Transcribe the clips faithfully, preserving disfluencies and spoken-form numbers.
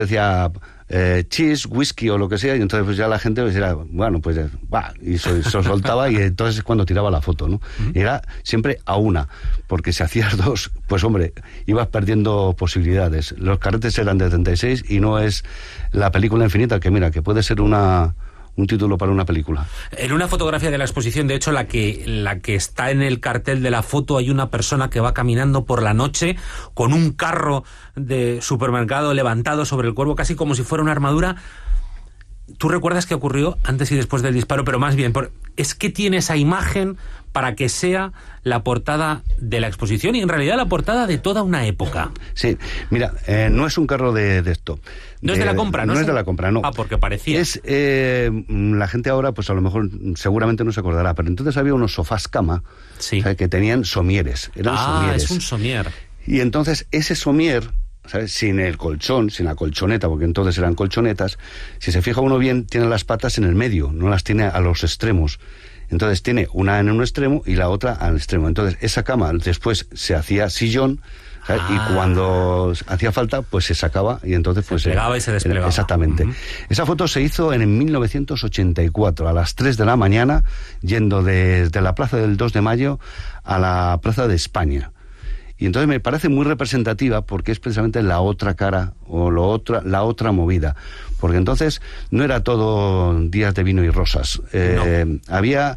decía eh, cheese, whisky o lo que sea, y entonces pues ya la gente pues era, bueno, pues bah, y se, se soltaba y entonces es cuando tiraba la foto, ¿no? Uh-huh. Y era siempre a una, porque si hacías dos, pues hombre, ibas perdiendo posibilidades. Los carretes eran de treinta y seis y no es la película infinita, que mira, que puede ser una... un título para una película. En una fotografía de la exposición, de hecho, la que, la que está en el cartel de la foto, hay una persona que va caminando por la noche con un carro de supermercado levantado sobre el cuerpo, casi como si fuera una armadura. ¿Tú recuerdas qué ocurrió antes y después del disparo? Pero más bien, es que tiene esa imagen para que sea la portada de la exposición y en realidad la portada de toda una época. Sí, mira, eh, no es un carro de, de esto. No es de la compra, ¿no? No es de la compra, no. Ah, porque parecía. Es, eh, la gente ahora, pues a lo mejor, seguramente no se acordará, pero entonces había unos sofás cama, sí, ¿sabes? Que tenían somieres. Eran ah, somieres. Es un somier. Y entonces ese somier, ¿sabes? Sin el colchón, sin la colchoneta, porque entonces eran colchonetas, si se fija uno bien, tiene las patas en el medio, no las tiene a los extremos. Entonces tiene una en un extremo y la otra al extremo. Entonces esa cama después se hacía sillón, ¿sabes? Ah. Y cuando hacía falta, pues se sacaba y entonces pues... Se plegaba y se desplegaba. Exactamente. Uh-huh. Esa foto se hizo en, en mil novecientos ochenta y cuatro, a las tres de la mañana, yendo desde la Plaza del dos de Mayo a la Plaza de España. Y entonces me parece muy representativa porque es precisamente la otra cara o lo otra, la otra movida. Porque entonces no era todo días de vino y rosas. Eh, no. Había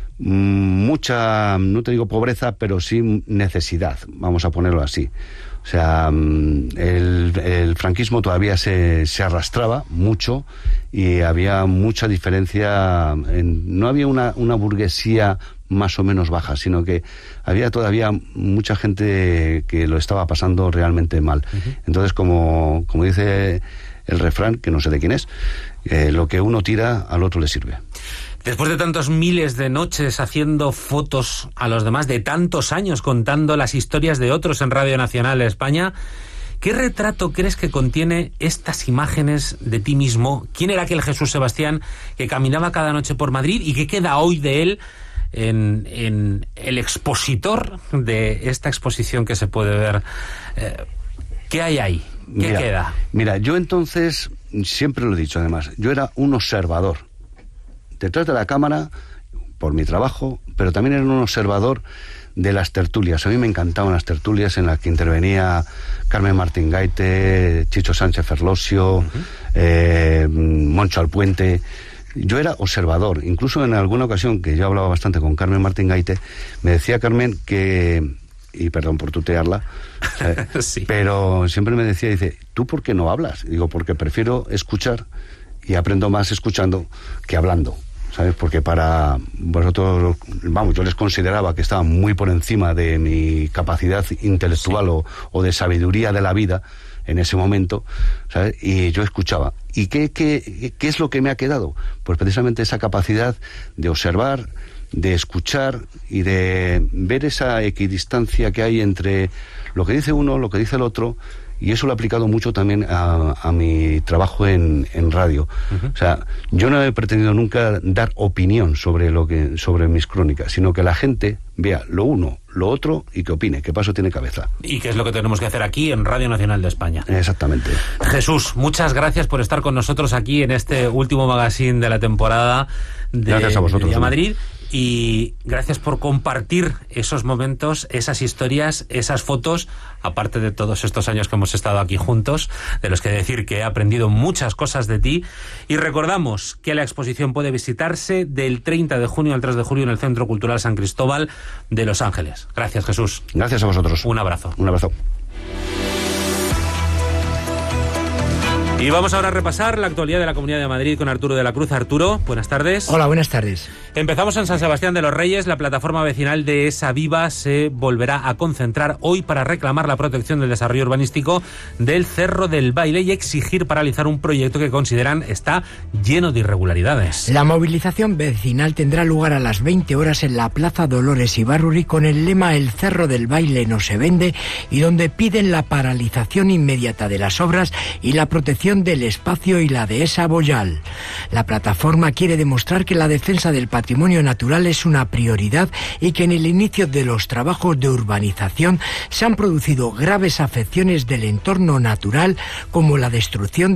mucha, no te digo pobreza, pero sí necesidad, vamos a ponerlo así. O sea, el, el franquismo todavía se, se arrastraba mucho y había mucha diferencia. En, no había una, una burguesía más o menos baja, sino que había todavía mucha gente que lo estaba pasando realmente mal. Uh-huh. Entonces, como, como dice el refrán, que no sé de quién es, eh, lo que uno tira al otro le sirve. Después de tantos miles de noches haciendo fotos a los demás, de tantos años contando las historias de otros en Radio Nacional de España, ¿qué retrato crees que contiene estas imágenes de ti mismo? ¿Quién era aquel Jesús Sebastián que caminaba cada noche por Madrid y qué queda hoy de él en, en el expositor de esta exposición que se puede ver? Eh, ¿Qué hay ahí? ¿Qué mira, queda? Mira, yo entonces, siempre lo he dicho además, yo era un observador. Detrás de la cámara, por mi trabajo, pero también era un observador de las tertulias. A mí me encantaban las tertulias en las que intervenía Carmen Martín Gaite, Chicho Sánchez Ferlosio, uh-huh. eh, Moncho Alpuente. Yo era observador. Incluso en alguna ocasión, que yo hablaba bastante con Carmen Martín Gaite, me decía Carmen que... y perdón por tutearla, ¿sabes? Sí. Pero siempre me decía, dice, ¿tú por qué no hablas? Y digo, porque prefiero escuchar y aprendo más escuchando que hablando. ¿Sabes? Porque para vosotros, vamos, yo les consideraba que estaban muy por encima de mi capacidad intelectual sí. o, o de sabiduría de la vida en ese momento, ¿sabes? Y yo escuchaba. ¿Y qué, qué, qué es lo que me ha quedado? Pues precisamente esa capacidad de observar, de escuchar y de ver esa equidistancia que hay entre lo que dice uno, lo que dice el otro. Y eso lo he aplicado mucho también a, a mi trabajo en, en radio. Uh-huh. O sea, yo no he pretendido nunca dar opinión sobre lo que sobre mis crónicas, sino que la gente vea lo uno, lo otro y que opine, que paso tiene cabeza. Y que es lo que tenemos que hacer aquí en Radio Nacional de España. Exactamente. Jesús, muchas gracias por estar con nosotros aquí en este último magazine de la temporada de, gracias a vosotros, de Madrid. Y gracias por compartir esos momentos, esas historias, esas fotos, aparte de todos estos años que hemos estado aquí juntos, de los que decir que he aprendido muchas cosas de ti. Y recordamos que la exposición puede visitarse del treinta de junio al tres de julio en el Centro Cultural San Cristóbal de Los Ángeles. Gracias, Jesús. Gracias a vosotros. Un abrazo. Un abrazo. Y vamos ahora a repasar la actualidad de la Comunidad de Madrid con Arturo de la Cruz. Arturo, buenas tardes. Hola, buenas tardes. Empezamos en San Sebastián de los Reyes. La plataforma vecinal de Esa Viva se volverá a concentrar hoy para reclamar la protección del desarrollo urbanístico del Cerro del Baile y exigir paralizar un proyecto que consideran está lleno de irregularidades. La movilización vecinal tendrá lugar a las veinte horas en la Plaza Dolores Ibarruri con el lema El Cerro del Baile no se vende y donde piden la paralización inmediata de las obras y la protección Protección del Espacio y la dehesa Boyal. La plataforma quiere demostrar que la defensa del patrimonio natural es una prioridad y que en el inicio de los trabajos de urbanización se han producido graves afecciones del entorno natural, como la destrucción